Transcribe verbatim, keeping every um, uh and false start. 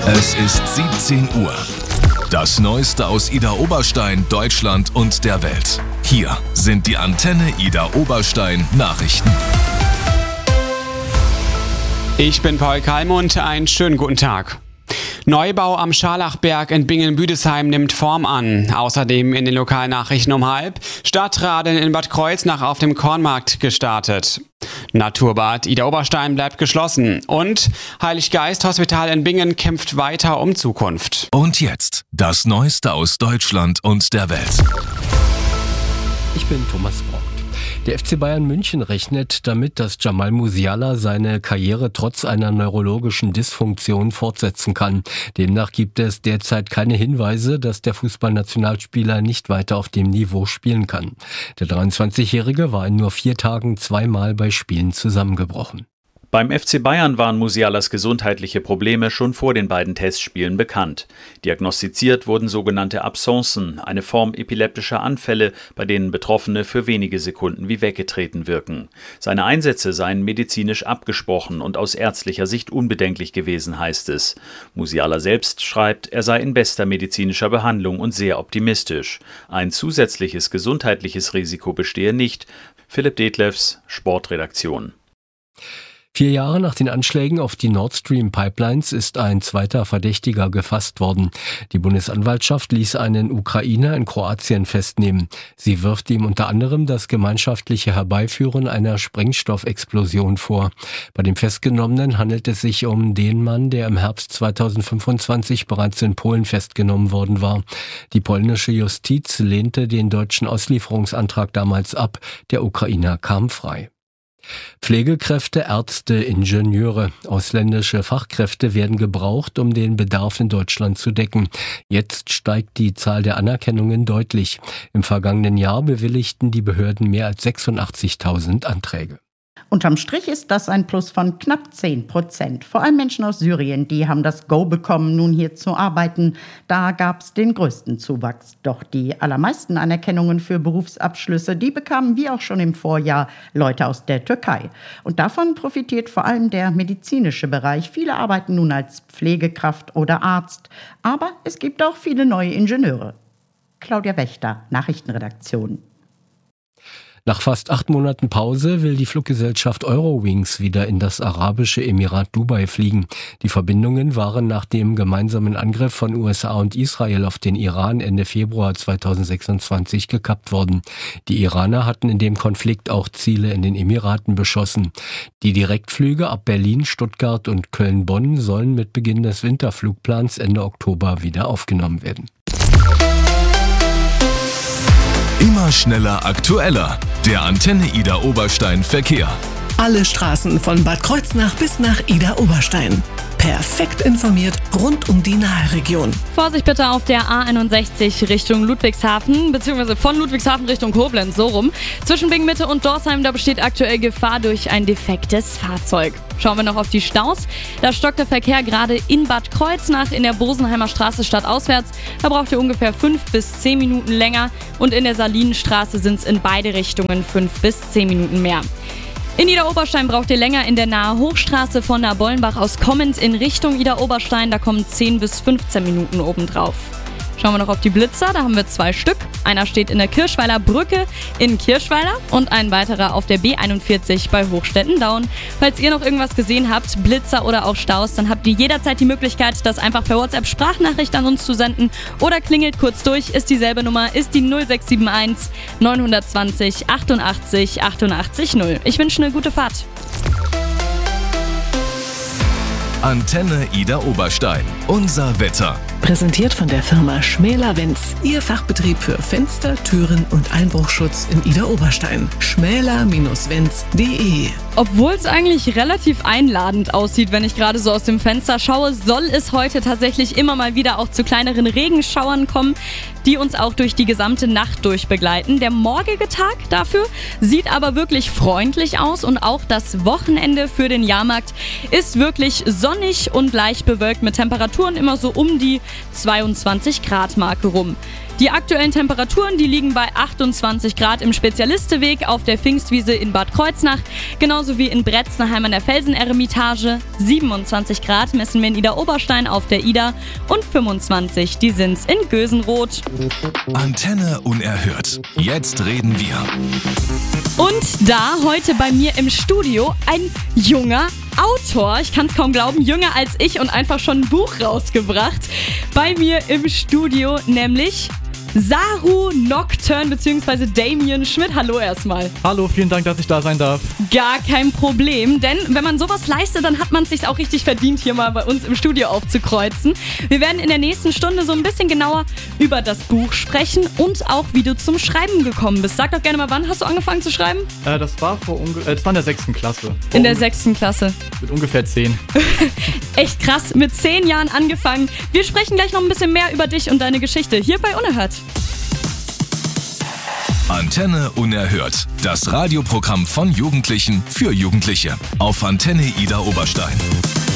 Es ist siebzehn Uhr. Das Neueste aus Idar Oberstein, Deutschland und der Welt. Hier sind die Antenne Idar Oberstein Nachrichten. Ich bin Paul Kalmund, einen schönen guten Tag. Neubau am Scharlachberg in Bingen-Büdesheim nimmt Form an. Außerdem in den Lokalnachrichten um halb. Stadtradeln in Bad Kreuznach auf dem Kornmarkt gestartet. Naturbad Idar Oberstein bleibt geschlossen. Und Heiliggeist-Hospital in Bingen kämpft weiter um Zukunft. Und jetzt das Neueste aus Deutschland und der Welt. Ich bin Thomas Brock. Der F C Bayern München rechnet damit, dass Jamal Musiala seine Karriere trotz einer neurologischen Dysfunktion fortsetzen kann. Demnach gibt es derzeit keine Hinweise, dass der Fußballnationalspieler nicht weiter auf dem Niveau spielen kann. Der dreiundzwanzigjährige war in nur vier Tagen zweimal bei Spielen zusammengebrochen. Beim F C Bayern waren Musialas gesundheitliche Probleme schon vor den beiden Testspielen bekannt. Diagnostiziert wurden sogenannte Absencen, eine Form epileptischer Anfälle, bei denen Betroffene für wenige Sekunden wie weggetreten wirken. Seine Einsätze seien medizinisch abgesprochen und aus ärztlicher Sicht unbedenklich gewesen, heißt es. Musiala selbst schreibt, er sei in bester medizinischer Behandlung und sehr optimistisch. Ein zusätzliches gesundheitliches Risiko bestehe nicht. Philipp Detlefs, Sportredaktion. Vier Jahre nach den Anschlägen auf die Nord Stream Pipelines ist ein zweiter Verdächtiger gefasst worden. Die Bundesanwaltschaft ließ einen Ukrainer in Kroatien festnehmen. Sie wirft ihm unter anderem das gemeinschaftliche Herbeiführen einer Sprengstoffexplosion vor. Bei dem Festgenommenen handelt es sich um den Mann, der im Herbst zweitausendfünfundzwanzig bereits in Polen festgenommen worden war. Die polnische Justiz lehnte den deutschen Auslieferungsantrag damals ab. Der Ukrainer kam frei. Pflegekräfte, Ärzte, Ingenieure, ausländische Fachkräfte werden gebraucht, um den Bedarf in Deutschland zu decken. Jetzt steigt die Zahl der Anerkennungen deutlich. Im vergangenen Jahr bewilligten die Behörden mehr als sechsundachtzigtausend Anträge. Unterm Strich ist das ein Plus von knapp zehn Prozent. Vor allem Menschen aus Syrien, die haben das Go bekommen, nun hier zu arbeiten. Da gab es den größten Zuwachs. Doch die allermeisten Anerkennungen für Berufsabschlüsse, die bekamen wie auch schon im Vorjahr Leute aus der Türkei. Und davon profitiert vor allem der medizinische Bereich. Viele arbeiten nun als Pflegekraft oder Arzt. Aber es gibt auch viele neue Ingenieure. Claudia Wächter, Nachrichtenredaktion. Nach fast acht Monaten Pause will die Fluggesellschaft Eurowings wieder in das arabische Emirat Dubai fliegen. Die Verbindungen waren nach dem gemeinsamen Angriff von U S A und Israel auf den Iran Ende Februar zweitausendsechsundzwanzig gekappt worden. Die Iraner hatten in dem Konflikt auch Ziele in den Emiraten beschossen. Die Direktflüge ab Berlin, Stuttgart und Köln-Bonn sollen mit Beginn des Winterflugplans Ende Oktober wieder aufgenommen werden. Immer schneller, aktueller. Der Antenne Idar Oberstein Verkehr. Alle Straßen von Bad Kreuznach bis nach Idar Oberstein. Perfekt informiert rund um die Nahe-Region. Vorsicht bitte auf der A einundsechzig Richtung Ludwigshafen, beziehungsweise von Ludwigshafen Richtung Koblenz, so rum. Zwischen Bingen-Mitte und Dorsheim, da besteht aktuell Gefahr durch ein defektes Fahrzeug. Schauen wir noch auf die Staus. Da stockt der Verkehr gerade in Bad Kreuznach in der Bosenheimer Straße stadtauswärts. Da braucht ihr ungefähr fünf bis zehn Minuten länger. Und in der Salinenstraße sind es in beide Richtungen fünf bis zehn Minuten mehr. In Idar Oberstein braucht ihr länger in der Nahe Hochstraße von Nabollenbach aus kommend in Richtung Idar Oberstein. Da kommen zehn bis fünfzehn Minuten obendrauf. Schauen wir noch auf die Blitzer, da haben wir zwei Stück. Einer steht in der Kirschweiler Brücke in Kirschweiler und ein weiterer auf der B einundvierzig bei Hochstetten-Daun. Falls ihr noch irgendwas gesehen habt, Blitzer oder auch Staus, dann habt ihr jederzeit die Möglichkeit, das einfach per WhatsApp-Sprachnachricht an uns zu senden oder klingelt kurz durch, ist dieselbe Nummer, ist die null sechs sieben eins neun zwei null achtundachtzig achtundachtzig null. Ich wünsche eine gute Fahrt. Antenne Idar Oberstein. Unser Wetter. Präsentiert von der Firma Schmäler-Wenz. Ihr Fachbetrieb für Fenster, Türen und Einbruchschutz in Idar Oberstein. schmäler Wenz punkt de. Obwohl es eigentlich relativ einladend aussieht, wenn ich gerade so aus dem Fenster schaue, soll es heute tatsächlich immer mal wieder auch zu kleineren Regenschauern kommen, die uns auch durch die gesamte Nacht durchbegleiten. Der morgige Tag dafür sieht aber wirklich freundlich aus und auch das Wochenende für den Jahrmarkt ist wirklich sonnig und leicht bewölkt mit Temperaturen immer so um die zweiundzwanzig Grad Marke rum. Die aktuellen Temperaturen, die liegen bei achtundzwanzig Grad im Spezialisteweg auf der Pfingstwiese in Bad Kreuznach, genauso wie in Bretznheim an der Felseneremitage. siebenundzwanzig Grad messen wir in Idar-Oberstein auf der Ida und fünfundzwanzig, die sind's in Gösenroth. Antenne unerhört. Jetzt reden wir. Und da heute bei mir im Studio ein junger Autor. Ich kann es kaum glauben, jünger als ich und einfach schon ein Buch rausgebracht. Bei mir im Studio nämlich Saru Nocturne bzw. Damien Schmidt. Hallo erstmal. Hallo, vielen Dank, dass ich da sein darf. Gar kein Problem, denn wenn man sowas leistet, dann hat man es sich auch richtig verdient, hier mal bei uns im Studio aufzukreuzen. Wir werden in der nächsten Stunde so ein bisschen genauer über das Buch sprechen und auch, wie du zum Schreiben gekommen bist. Sag doch gerne mal, wann hast du angefangen zu schreiben? Äh, das, war vor unge- äh, das war in der sechsten Klasse. Vor in der sechsten Klasse. Mit ungefähr zehn. Echt krass, mit zehn Jahren angefangen. Wir sprechen gleich noch ein bisschen mehr über dich und deine Geschichte hier bei Unerhört. Antenne unerhört. Das Radioprogramm von Jugendlichen für Jugendliche. Auf Antenne Idar-Oberstein.